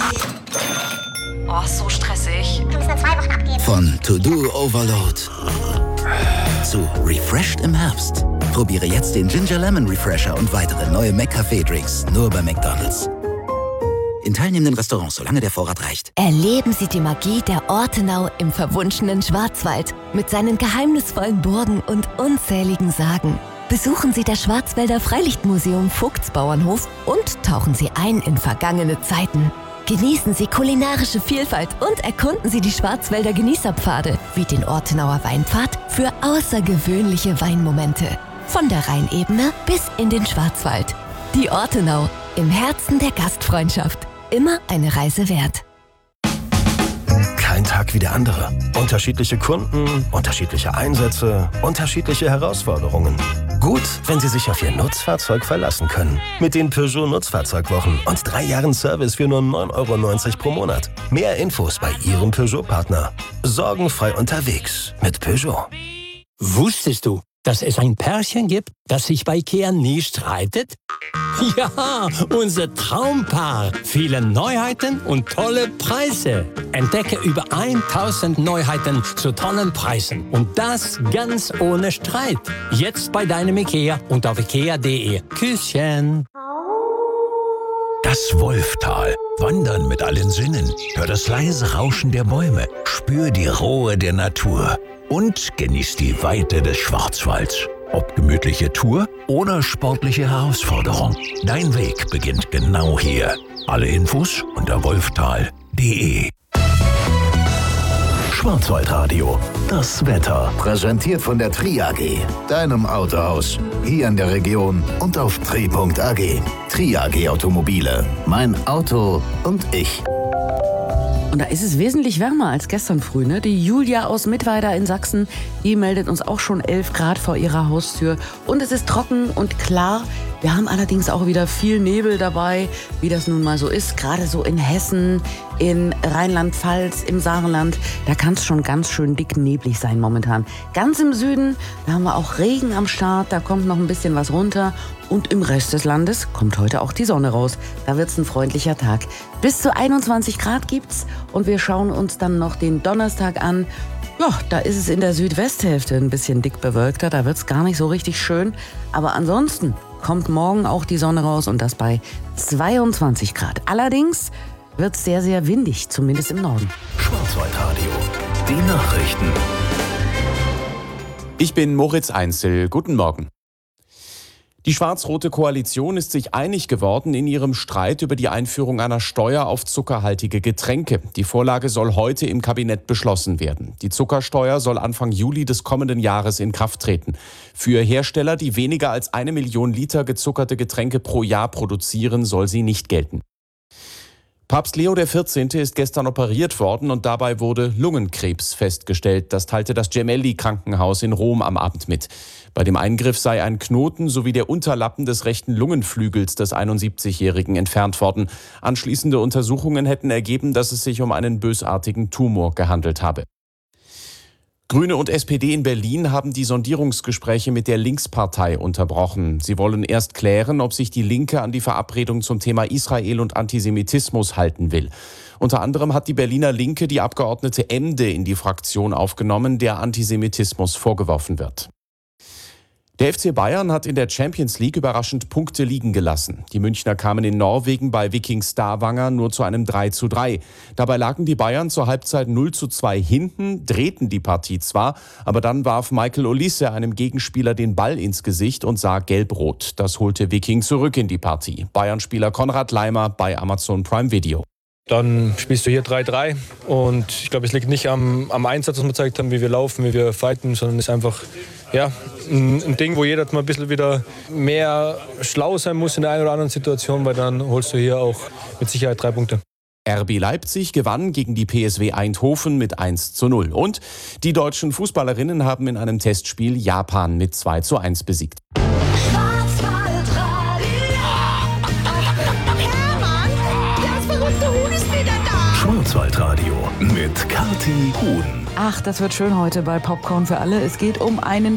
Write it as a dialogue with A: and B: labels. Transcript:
A: Oh, so stressig.
B: Du musst nur 2 Wochen abgeben.
C: Von To-Do Overload zu Refreshed im Herbst. Probiere jetzt den Ginger Lemon Refresher und weitere neue McCafé-Drinks nur bei McDonald's. In teilnehmenden Restaurants, solange der Vorrat reicht.
D: Erleben Sie die Magie der Ortenau im verwunschenen Schwarzwald mit seinen geheimnisvollen Burgen und unzähligen Sagen. Besuchen Sie das Schwarzwälder Freilichtmuseum Vogtsbauernhof und tauchen Sie ein in vergangene Zeiten. Genießen Sie kulinarische Vielfalt und erkunden Sie die Schwarzwälder Genießerpfade wie den Ortenauer Weinpfad für außergewöhnliche Weinmomente. Von der Rheinebene bis in den Schwarzwald. Die Ortenau, im Herzen der Gastfreundschaft. Immer eine Reise wert.
E: Kein Tag wie der andere. Unterschiedliche Kunden, unterschiedliche Einsätze, unterschiedliche Herausforderungen. Gut, wenn Sie sich auf Ihr Nutzfahrzeug verlassen können. Mit den Peugeot Nutzfahrzeugwochen und 3 Jahren Service für nur 9,90 € pro Monat. Mehr Infos bei Ihrem Peugeot-Partner. Sorgenfrei unterwegs mit Peugeot.
F: Wusstest du, dass es ein Pärchen gibt, das sich bei IKEA nie streitet? Ja, unser Traumpaar. Viele Neuheiten und tolle Preise. Entdecke über 1000 Neuheiten zu tollen Preisen. Und das ganz ohne Streit. Jetzt bei deinem IKEA und auf ikea.de. Küsschen.
G: Das Wolftal. Wandern mit allen Sinnen. Hör das leise Rauschen der Bäume. Spür die Ruhe der Natur. Und genieß die Weite des Schwarzwalds. Ob gemütliche Tour oder sportliche Herausforderung. Dein Weg beginnt genau hier. Alle Infos unter wolftal.de.
H: Schwarzwaldradio. Das Wetter. Präsentiert von der Tri AG. Deinem Autohaus. Hier in der Region und auf tri.ag. Tri AG Automobile. Mein Auto und ich.
I: Und da ist es wesentlich wärmer als gestern früh, ne? Die Julia aus Mittweida in Sachsen, die meldet uns auch schon 11 Grad vor ihrer Haustür. Und es ist trocken und klar. Wir haben allerdings auch wieder viel Nebel dabei, wie das nun mal so ist. Gerade so in Hessen, in Rheinland-Pfalz, im Saarland. Da kann es schon ganz schön dick neblig sein momentan. Ganz im Süden, da haben wir auch Regen am Start. Da kommt noch ein bisschen was runter. Und im Rest des Landes kommt heute auch die Sonne raus. Da wird's ein freundlicher Tag. Bis zu 21 Grad gibt's. Und wir schauen uns dann noch den Donnerstag an. Ja, da ist es in der Südwesthälfte ein bisschen dick bewölkter. Da wird's gar nicht so richtig schön. Aber ansonsten kommt morgen auch die Sonne raus und das bei 22 Grad. Allerdings wird's sehr, sehr windig, zumindest im Norden.
H: Schwarzwaldradio. Die Nachrichten.
J: Ich bin Moritz Einzel. Guten Morgen. Die schwarz-rote Koalition ist sich einig geworden in ihrem Streit über die Einführung einer Steuer auf zuckerhaltige Getränke. Die Vorlage soll heute im Kabinett beschlossen werden. Die Zuckersteuer soll Anfang Juli des kommenden Jahres in Kraft treten. Für Hersteller, die weniger als 1 Million Liter gezuckerte Getränke pro Jahr produzieren, soll sie nicht gelten. Papst Leo XIV. Ist gestern operiert worden und dabei wurde Lungenkrebs festgestellt. Das teilte das Gemelli-Krankenhaus in Rom am Abend mit. Bei dem Eingriff sei ein Knoten sowie der Unterlappen des rechten Lungenflügels des 71-Jährigen entfernt worden. Anschließende Untersuchungen hätten ergeben, dass es sich um einen bösartigen Tumor gehandelt habe. Grüne und SPD in Berlin haben die Sondierungsgespräche mit der Linkspartei unterbrochen. Sie wollen erst klären, ob sich die Linke an die Verabredung zum Thema Israel und Antisemitismus halten will. Unter anderem hat die Berliner Linke die Abgeordnete Emde in die Fraktion aufgenommen, der Antisemitismus vorgeworfen wird. Der FC Bayern hat in der Champions League überraschend Punkte liegen gelassen. Die Münchner kamen in Norwegen bei Viking Stavanger nur zu einem 3:3. Dabei lagen die Bayern zur Halbzeit 0:2 hinten, drehten die Partie zwar, aber dann warf Michael Olise einem Gegenspieler den Ball ins Gesicht und sah gelb-rot. Das holte Viking zurück in die Partie. Bayern-Spieler Konrad Leimer bei Amazon Prime Video.
K: Dann spielst du hier 3:3 und ich glaube, es liegt nicht am Einsatz, was wir gezeigt haben, wie wir laufen, wie wir fighten, sondern es ist einfach ein Ding, wo jeder mal ein bisschen wieder mehr schlau sein muss in der einen oder anderen Situation, weil dann holst du hier auch mit Sicherheit 3 Punkte.
J: RB Leipzig gewann gegen die PSW Eindhoven mit 1:0. Und die deutschen Fußballerinnen haben in einem Testspiel Japan mit 2:1 besiegt.
H: Schwarzwaldradio mit Kathi Huhn.
I: Ach, das wird schön heute bei Popcorn für alle. Es geht um einen